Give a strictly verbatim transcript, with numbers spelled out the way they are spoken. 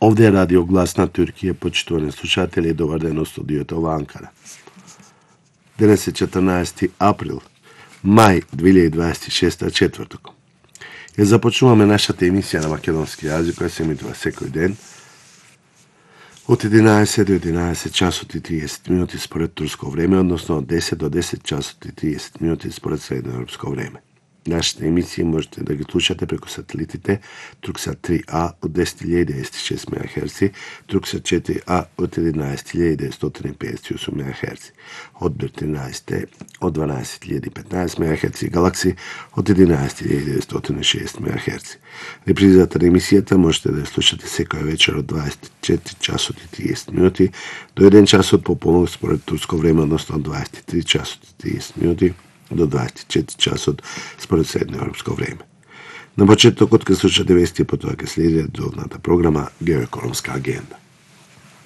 Ovdje je radio Glas na Turkije, počtovani slušatelji, dobar den u studiju Ankara. Danas je četrnaesti april, maj dve tisoč dvadeset šest. četvrtok. Ja započnуваме нашата емисија на македонски јазик, која се емитува секој ден од единаесет до единаесет часот и триесет минути според турско време, односно од десет до десет часот и триесет минути според средноевропско време. Нашите емисии можете да ги слушате преку сателитите Турксат три А од десет илјади деветстотини и шест мегахерци, Турксат четири А од единаесет илјади деветстотини педесет и осум мегахерци, Одбир тринадесет од дванаесет илјади петнаесет мегахерци и Галакси од единаесет илјади деветстотини и шест мегахерци. Репризата на емисијата можете да ја слушате секоја вечер од дваесет и четири часот и триесет минути до еден часот по полнок според турско време, односно од дваесет и три часот и триесет минути до дваесет и четири часот според средноевропско време. На почетокот ке слушате вести, потоа ке следи редовната програма Геоекономска агенда.